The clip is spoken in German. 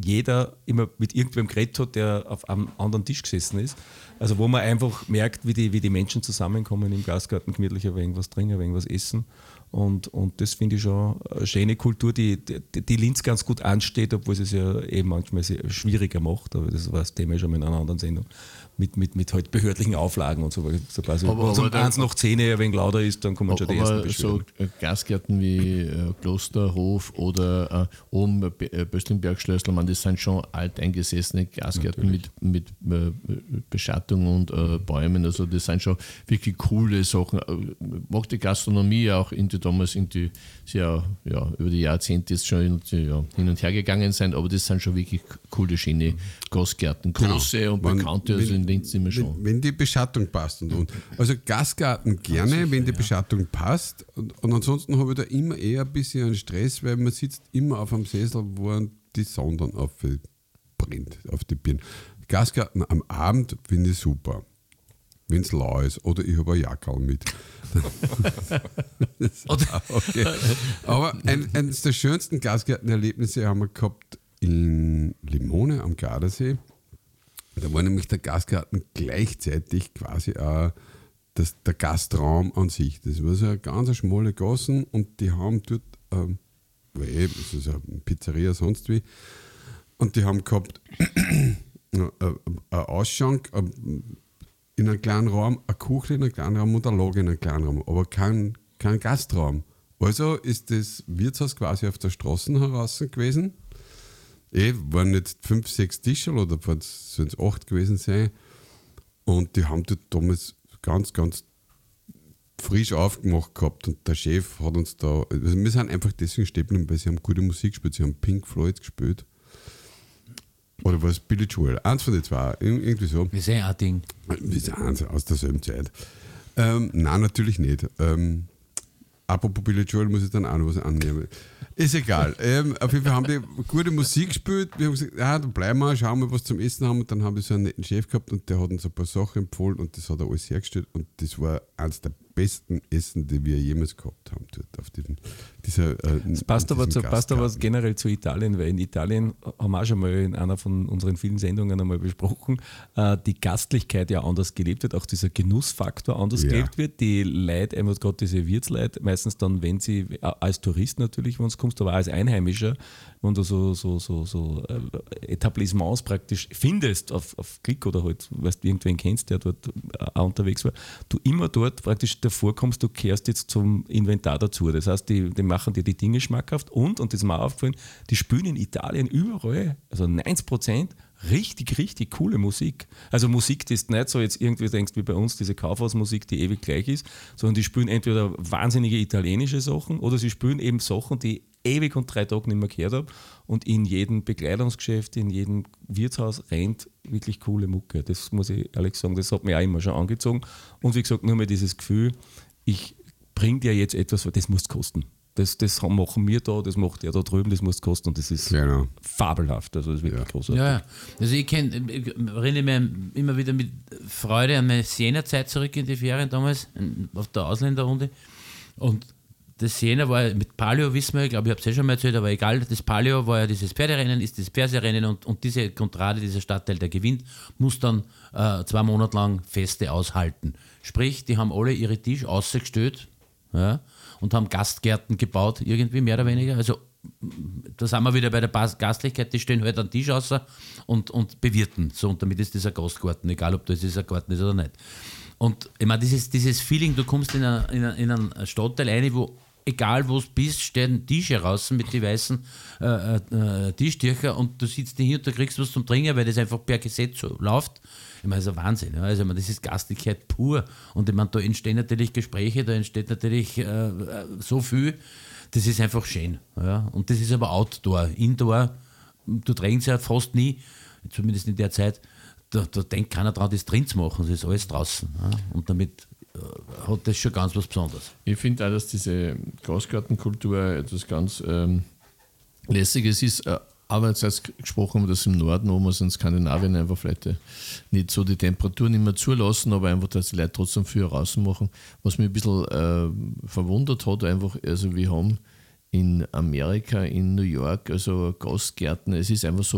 jeder immer mit irgendwem geredet hat, der auf einem anderen Tisch gesessen ist. Also wo man einfach merkt, wie die Menschen zusammenkommen im Gastgarten, gemütlich ein wenig was trinken, ein wenig was essen. Und das finde ich schon eine schöne Kultur, die Linz ganz gut ansteht, obwohl es ja eben manchmal sehr schwieriger macht. Aber das war das Thema schon mal in einer anderen Sendung. Mit halt behördlichen Auflagen und so. Wenn es um 1 nach 10 ein wenig lauter ist, dann kommen schon die ersten Beschwerden. So Gastgärten wie Klosterhof oder oben Böstlingberg-Schlössl, das sind schon alteingesessene Gastgärten mit Beschattung und Bäumen. Also das sind schon wirklich coole Sachen. Mag die Gastronomie auch damals sehr, über die Jahrzehnte jetzt schon hin und her gegangen sein, aber das sind schon wirklich coole, schöne Gastgärten. Große und bekannte, also in Linz immer schon. Wenn die Beschattung passt. Und. Also Gastgarten gerne, wenn die Beschattung passt. Und ansonsten habe ich da immer eher ein bisschen einen Stress, weil man sitzt immer auf einem Sessel, wo die Sonne dann brennt auf die Birne. Gastgarten am Abend finde ich super. Wenn es lau ist. Oder ich habe ein Jackerl mit. Okay. Aber eines der schönsten Gastgartenerlebnisse haben wir gehabt in Limone am Gardasee. Da war nämlich der Gastgarten gleichzeitig quasi auch der Gastraum an sich. Das war so eine ganz schmale Gassen und die haben dort, das ist eine Pizzeria, sonst wie, und die haben gehabt einen Ausschank in einem kleinen Raum, eine Küche in einem kleinen Raum und ein Lager in einem kleinen Raum, aber kein Gastraum. Also ist das Wirtshaus quasi auf der Straße heraus gewesen. Waren nicht 5, 6 Tische oder sollen es 8 gewesen sein. Und die haben dort damals ganz, ganz frisch aufgemacht gehabt. Und der Chef hat uns da, also wir sind einfach deswegen stehen geblieben, weil sie haben gute Musik gespielt. Sie haben Pink Floyd gespielt. Oder war es Billy Joel? Eins von den zwei, irgendwie so. Wir sind ein Ding. Wir sind aus derselben Zeit. Nein, natürlich nicht. Apropos Billy Joel, muss ich dann auch noch was annehmen. Ist egal. Auf jeden Fall haben die gute Musik gespielt. Wir haben gesagt, da bleiben wir, schauen wir, was zum Essen haben. Und dann haben wir so einen netten Chef gehabt und der hat uns ein paar Sachen empfohlen und das hat er alles hergestellt. Und das war eines der besten Essen, die wir jemals gehabt haben dort auf das passt aber generell zu Italien, weil in Italien haben wir auch schon mal in einer von unseren vielen Sendungen einmal besprochen, die Gastlichkeit ja anders gelebt wird, auch dieser Genussfaktor anders gelebt wird. Die Leute, gerade diese Wirtsleute, meistens dann, wenn sie als Tourist natürlich, wenn es kommst, aber auch als Einheimischer, wenn du so Etablissements praktisch findest auf Klick oder halt, weil du irgendwen kennst, der dort auch unterwegs war, du immer dort praktisch davor kommst, du kehrst jetzt zum Inventar dazu. Das heißt, die machen dir die Dinge schmackhaft und das ist mir auch aufgefallen, die spielen in Italien überall, also 90%, richtig, richtig coole Musik. Also Musik, die ist nicht so jetzt irgendwie denkst wie bei uns, diese Kaufhausmusik, die ewig gleich ist, sondern die spielen entweder wahnsinnige italienische Sachen oder sie spielen eben Sachen, die ewig und 3 Tage nicht mehr gehört habe und in jedem Bekleidungsgeschäft, in jedem Wirtshaus rennt wirklich coole Mucke. Das muss ich ehrlich sagen, das hat mich auch immer schon angezogen. Und wie gesagt, nur mehr dieses Gefühl, ich bringe dir jetzt etwas, das muss kosten. Das machen wir da, das macht der da drüben, das muss kosten und das ist fabelhaft. Also das ist wirklich großartig. Ja, also ich erinnere mich immer wieder mit Freude an meine Siena-Zeit zurück in die Ferien damals, auf der Ausländerrunde. Und das Siena war mit Palio, wissen wir, ich glaube, ich habe es schon mal erzählt, aber egal, das Palio war ja dieses Pferderennen, ist das Perserrennen und diese Contrade, dieser Stadtteil, der gewinnt, muss dann 2 Monate lang Feste aushalten. Sprich, die haben alle ihre Tische ausgestellt, und haben Gastgärten gebaut, irgendwie mehr oder weniger. Also da sind wir wieder bei der Gastlichkeit, die stellen halt einen Tisch aus und bewirten. So, und damit ist das ein Gastgarten, egal ob das ein Garten ist oder nicht. Und ich meine, dieses Feeling, du kommst in einen Stadtteil rein, wo egal wo du bist, stehen Tische raus mit den weißen Tischtücher und du sitzt hier und du kriegst was zum Trinken, weil das einfach per Gesetz so läuft. Ich meine, das ist ein Wahnsinn. Ja? Also, ich meine, das ist Gastlichkeit pur. Und ich meine, da entstehen natürlich Gespräche, da entsteht natürlich so viel. Das ist einfach schön. Ja? Und das ist aber Outdoor. Indoor, du drängst ja fast nie, zumindest in der Zeit, da denkt keiner dran, das drin zu machen. Das ist alles draußen. Ja? Und damit hat das schon ganz was Besonderes. Ich finde auch, dass diese Gastgartenkultur etwas ganz Lässiges ist. Aber jetzt hast du gesprochen, dass im Norden, oben also in Skandinavien, einfach vielleicht nicht so die Temperaturen immer zulassen, aber einfach, dass die Leute trotzdem viel draußen machen. Was mich ein bisschen verwundert hat, einfach, also wir haben in Amerika, in New York, also Gastgärten, es ist einfach so